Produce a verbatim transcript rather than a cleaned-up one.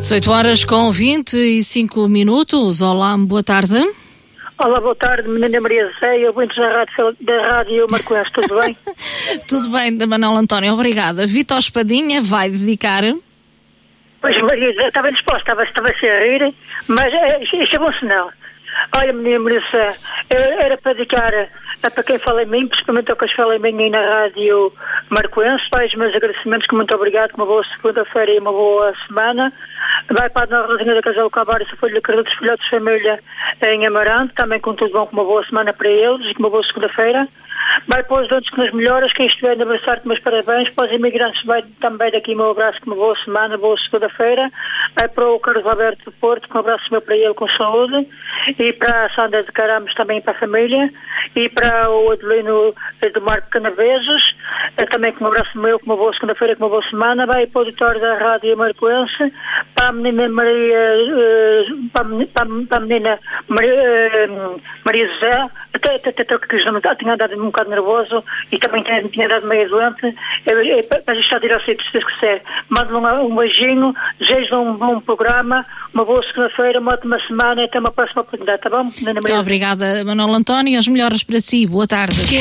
dezoito horas com vinte e cinco minutos. Olá, boa tarde. Olá, boa tarde, menina Maria José e ouvintes da Rádio, da Rádio Marcoense, tudo bem? Tudo bem, da Manuel António, obrigada. Vítor Espadinha vai dedicar... Pois, Maria José, estava disposta, estava, estava -se a rir, mas é, isto é bom sinal. Olha, menina Maria José, era para dedicar a, para quem fala em mim, principalmente ao que fala em mim aí na Rádio Marcoense, faz os meus agradecimentos, que muito obrigado, uma boa segunda-feira e uma boa semana. Vai para a Dona Rosinha da Casal Cabares, a Folha Cardoso dos Filhotes de Família em Amarante, também com tudo bom, com uma boa semana para eles e com uma boa segunda-feira. Vai para os doentes que nos melhoras, quem estiver a abraçar-te, meus parabéns. Para os imigrantes, vai também daqui meu abraço, com uma boa semana, boa segunda-feira. Vai para o Carlos Alberto do Porto, com um abraço meu para ele, com saúde. E para a Sandra de Caramos, também para a família. E para o Adelino do Marco Canaveses, também com um abraço meu, com uma boa segunda-feira, com uma boa semana. Vai para o auditório da Rádio Marcoense, para a menina Maria, para a menina Maria, Maria José, até, até, até que já tinha andado um bocado nervoso e também tinha, tinha dado meio doente, mas está a tirar o sítio, se Deus quiser. Mando um, um beijinho, desejo um bom programa, uma boa segunda-feira, uma ótima semana e até uma próxima oportunidade, tá bom? Muito obrigada, Manuel António, as melhoras para si, boa tarde.